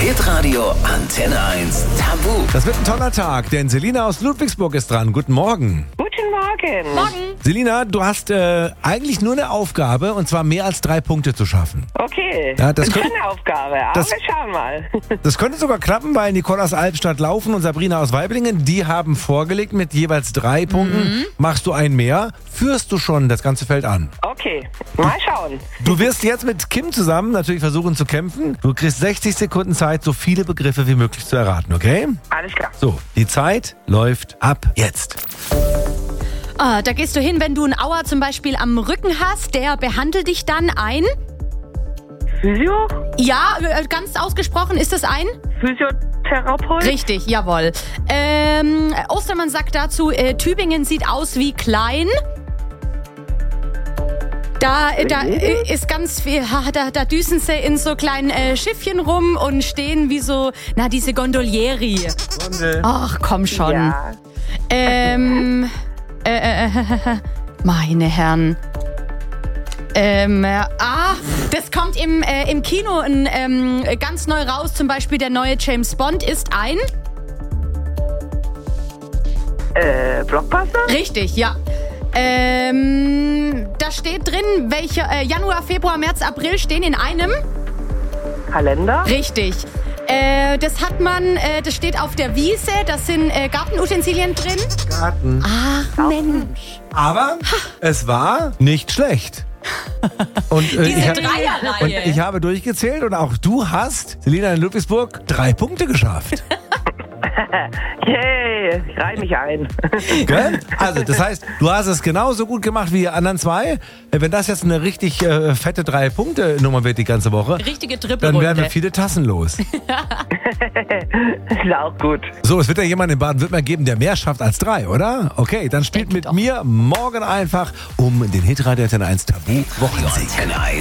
Hitradio Antenne 1 Tabu. Das wird ein toller Tag, denn Selina aus Ludwigsburg ist dran. Guten Morgen. Guten Morgen. Morgen. Selina, du hast eigentlich nur eine Aufgabe, und zwar mehr als 3 Punkte zu schaffen. Okay, Ja, das das ist könnte- eine Aufgabe, aber das- wir schauen mal. Das könnte sogar klappen, weil Nicole aus Altenstadt Laufen und Sabrina aus Weiblingen, die haben vorgelegt mit jeweils 3 Punkten. Machst du einen mehr, führst du schon das ganze Feld an. Okay, mal schauen. Du wirst jetzt mit Kim zusammen natürlich versuchen zu kämpfen. Du kriegst 60 Sekunden Zeit, so viele Begriffe wie möglich zu erraten, okay? Alles klar. So, die Zeit läuft ab jetzt. Da gehst du hin, wenn du einen Auer zum Beispiel am Rücken hast, der behandelt dich dann ein... Physio? Ja, ganz ausgesprochen, ist das ein? Physiotherapeut? Richtig, jawohl. Ostermann sagt dazu, Tübingen sieht aus wie klein. Da ist ganz viel, da düsen sie in so kleinen Schiffchen rum und stehen wie so, diese Gondolieri. Ach, komm schon. Ja. Meine Herren. Das kommt im Kino ganz neu raus. Zum Beispiel der neue James Bond ist ein... Blockbuster? Richtig, ja. Da steht drin, welche Januar, Februar, März, April stehen in einem. Kalender? Richtig. Das hat man, das steht auf der Wiese, da sind Gartenutensilien drin. Garten. Ach Mensch. Aber es war nicht schlecht. Und, Diese Dreierreihe. ich habe durchgezählt und auch du hast, Selina in Ludwigsburg, 3 Punkte geschafft. Yay, ich reih mich ein. Gell? Also, das heißt, du hast es genauso gut gemacht wie die anderen 2. Wenn das jetzt eine richtig fette 3-Punkte-Nummer wird die ganze Woche, Richtige dann werden Trippelrunde. wir viele Tassen los. Ist auch gut. So, es wird ja jemanden in Baden-Württemberg geben, der mehr schafft als 3, oder? Okay, dann spielt Denke mit doch. mir morgen einfach um den Hitradio Antenne 1 Tabu Wochensieg. Antenne 1